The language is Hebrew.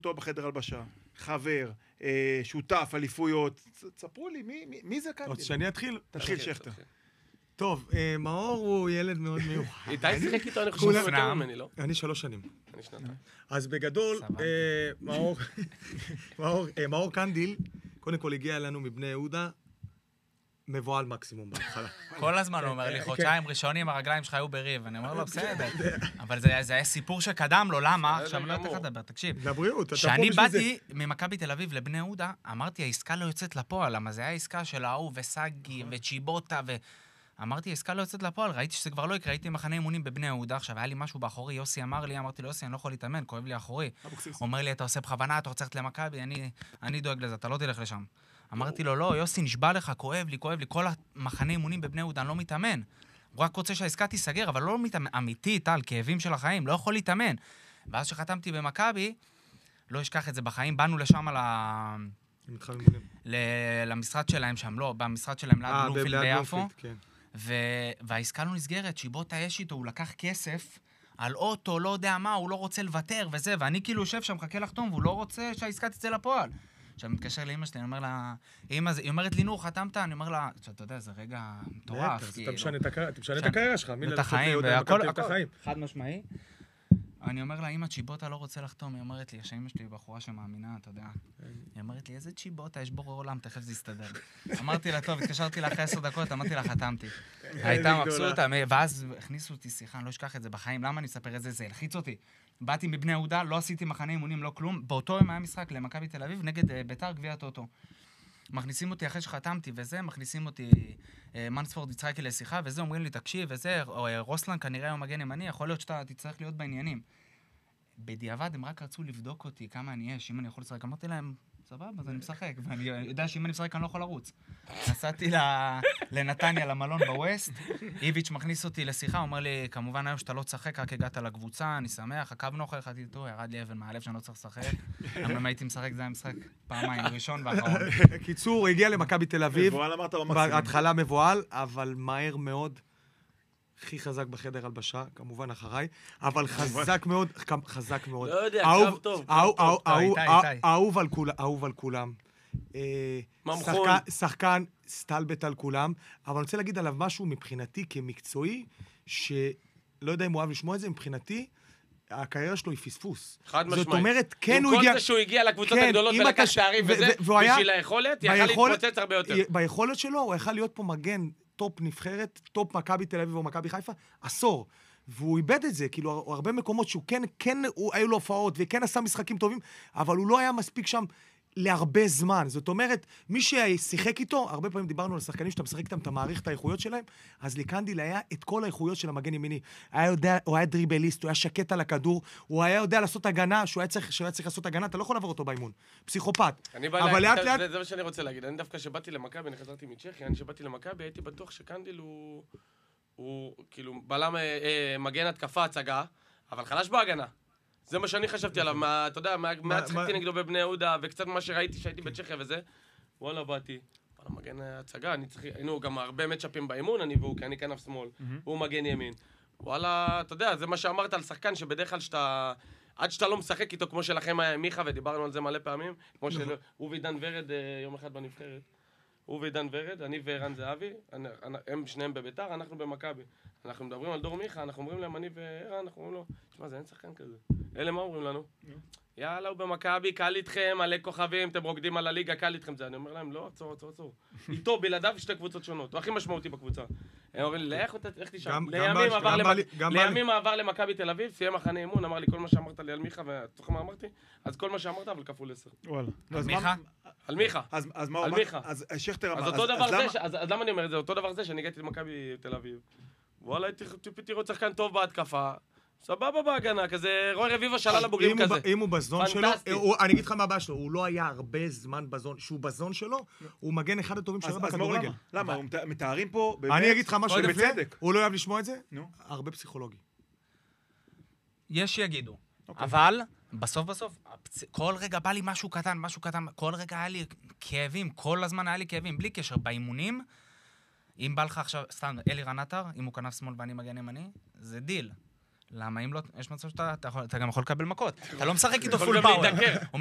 טוב בחדר הלבשה, חבר, שותף, אליפויות, ספרו לי, מי זה קנדיל? רוצה שאני אתחיל? תתחיל שכטר. טוב, מאור הוא ילד מאוד מיוחד. איתי שיחק איתו, אני חושב יותר ממני, לא? אני 3 שנים. אני שנתיים. אז בגדול, מאור קנדיל, קודם כל הגיע אלינו מבני יהודה, מבועל מקסימום בהתחלה. כל הזמן הוא אומר לי, חודשיים ראשונים הרגליים שלך היו בריב, אני אומר לו, בסדר. אבל זה היה סיפור שקדם לו, למה? עכשיו לא צריך לדבר, תקשיב. לבריאות, אתה פה כשאני בשביל זה. באתי ממכבי תל אביב לבני יהודה, אמרתי, העסקה לא יוצאת לפועל, למה זה היה עסקה של ההוא וסגי וצ'יבוטה אמרתי, העסקה לא יוצאת לפועל, ראיתי שזה כבר לא יקרה, הייתי מחנה אימונים בבני יהודה, עכשיו היה לי משהו באחורי, יוסי אמר לי, אמרתי לו, יוסי, אני לא יכול להתאמן, כואב לי האחורי. אומר לי, אתה עושה בכוונה, אתה רוצה ללכת למכבי, אני דואג לזה, אתה לא תלך לשם. אמרתי לו, לא, יוסי, נשבע לך, כואב לי, כל המחנה אימונים בבני יהודה, אני לא מתאמן. הוא רק רוצה שהעסקה תיסגר, אבל לא מתאמן, אמיתי, טל, כאבים של החיים, לא יכול להתאמן. ואז שחתמתי במכבי, לא אשכח את זה בחיים, באנו לשם למשרד שלהם שם, לא, במשרד שלהם ליד בלומפילד ביפו. והעסקה לא נסגרת, שיבוטה יש איתו, הוא לקח כסף על אוטו, לא יודע מה, הוא לא רוצה לוותר וזה, ואני כאילו יושב שם, מחכה לחתום, והוא לא רוצה שהעסקה תצא לפועל. עכשיו, אני מתקשר לאמא שלי, אני אומר לה, היא אומרת לי, נו, חתמת? אני אומר לה, אתה יודע, זה רגע מטורף. אתה משנה את הקריירה שלך, את החיים, והכל, חד משמעי. אני אומר לה, אמא, צ'יבוטה לא רוצה לחתום, היא אומרת לי, שאמא שלי בחורה שמאמינה, אתה יודע. היא אומרת לי, איזה צ'יבוטה, יש בורא עולם, תכף זה יסתדר. אמרתי לה, טוב, התקשרתי לה אחרי 10 דקות, אמרתי לה, חתמתי. הייתה מבסוטה, ואז הכניסו אותי שיחה, אני לא אשכח את זה בחיים, למה אני אספר את זה? זה הלחיץ אותי. באתי מבני יהודה, לא עשיתי מחנה אימונים, לא כלום. באותו יום היה משחק למכבי תל אביב נגד בית"ר גביע הטוטו. מכניסים אותי אחרי שחתמתי וזה, מכניסים אותי מנספורד יצחקי לשיחה, וזה אומרים לי, תקשיב, וזה, רוסלן כנראה הוא מגן ימני, יכול להיות שאתה תצטרך להיות בעניינים. בדיעבד הם רק רצו לבדוק אותי כמה אני יש, אם אני יכול לשחק. אמרתי להם, סבבה, אז אני משחק, ואני יודע שאם אני משחק אני לא יכול לרוץ. נסעתי לנתניה, למלון בווסט, איביץ' מכניס אותי לשיחה, הוא אומר לי, כמובן היום שאתה לא תשחק, רק הגעת לקבוצה, אני שמח, עקבנו אחריך, איתו, ירד לי אבן מהלב שאני לא צריך לשחק. אם הייתי משחק, זה היה משחק פעמיים, ראשון ואחרון. קיצור, הגיע למכבי תל אביב, בהתחלה מבועל, אבל מהר מאוד, הכי חזק בחדר הלבשה, כמובן אחריי, אבל חזק מאוד, לא יודע, קרב טוב. אהוב על כולם. ממחון. שחקן סטלבט על כולם, אבל אני רוצה להגיד עליו משהו מבחינתי כמקצועי, שלא יודע אם הוא אוהב לשמוע את זה, מבחינתי, הקריירה שלו היא פספוס. חד משמעית. זאת אומרת, כן הוא הגיע... עם כל זה שהוא הגיע לקבוצות הגדולות ולקח תארים וזה, בשביל היכולת, יכל להתפוצץ הרבה יותר. ביכולת שלו, הוא יכל להיות פה מגן טופ נבחרת, טופ מכבי תל אביב או מכבי חיפה, עשור. והוא איבד את זה, כאילו, הרבה מקומות שהוא כן, היו לו הופעות, וכן עשה משחקים טובים, אבל הוא לא היה מספיק שם להרבה זמן. זאת אומרת, מי ששיחק איתו, הרבה פעמים דיברנו על שחקנים שאתה משחק איתם, אתה מעריך את האיכויות שלהם, אז לקנדיל היה את כל האיכויות של המגן ימיני. הוא היה דריבליסט, הוא היה שקט על הכדור, הוא היה יודע לעשות הגנה, שהוא היה צריך לעשות הגנה, אתה לא יכול לעבור אותו באימון. פסיכופת. אבל לאט לאט... זה מה שאני רוצה להגיד. אני דווקא שבאתי למכבי, אני חזרתי מצ'כיה, אני שבאתי למכבי, הייתי בטוח שקנדיל הוא כאילו בלם מגן התקפה הצגה, אבל חלש בהגנה. זה מה שאני חשבתי עליו, אתה יודע, מעט שחקתי נגדו בבני יהודה, וקצת מה שראיתי שהייתי בצ'כיה וזה, וואלה, באתי, וואלה, מגן הצגה, היינו גם הרבה מצ'אפים באימון, אני והוא, כי אני כנף שמאל, הוא מגן ימין. וואלה, אתה יודע, זה מה שאמרת על שחקן, שבדרך כלל עד שאתה לא משחק איתו, כמו שלכם היה עם מיכה, ודיברנו על זה מלא פעמים, כמו שהוא ועידן ורד יום אחד בנבחרת. הוא ועידן ורד, אני וערן זהבי, הם שניהם בביתר, אנחנו במכבי. אנחנו מדברים על דור מיכה, אנחנו אומרים להם, אני וערן, אנחנו אומרים לו, תשמע, זה אין שחקן כזה. אלה מה אומרים לנו? יאללה, הוא במכבי, קל איתכם, מלא כוכבים, אתם רוקדים על הליגה, קל איתכם זה. אני אומר להם, לא, עצור. איתו, בלעדיו, שתי קבוצות שונות. הוא הכי משמעותי בקבוצה. הם אומרים לי, איך תשאר? לימים עבר למכבי תל אביב, סיים מחנה אימון, אמר לי כל מה שאמרת לי על מיכה, ותוך מה אמרתי? אז כל מה שאמרת, אבל כפול 10. על מיכה. אז מה? אז שכטר אמר. אז למה אני אומר את זה? אותו דבר זה שאני הגעתי למכבי תל אביב. וואלה, הייתי רוצה שחקן טוב בהתקפה. סבבה בהגנה, כזה רוי רביבו שלה לבוגרים כזה. אם הוא בזון שלו, אני אגיד לך מה הבא שלו, הוא לא היה הרבה זמן בזון, שהוא בזון שלו, הוא מגן אחד הטובים שלו בכדורגל. למה? מתארים פה באמת... אני אגיד לך משהו יפה, הוא לא אוהב לשמוע את זה? הרבה פסיכולוגי. יש שיגידו, אבל בסוף, כל רגע בא לי משהו קטן, כל רגע היה לי כאבים, כל הזמן היה לי כאבים, בלי קשר, באימונים, אם בא לך עכשיו, סתם, אלי רנטר, אם הוא כנף שמאל ואני מגן ימני, זה דיל. למה אם לא, יש מצב שאתה גם יכול לקבל מכות. אתה לא משחק איתו פול יכול גם פאוור. להידקר. הוא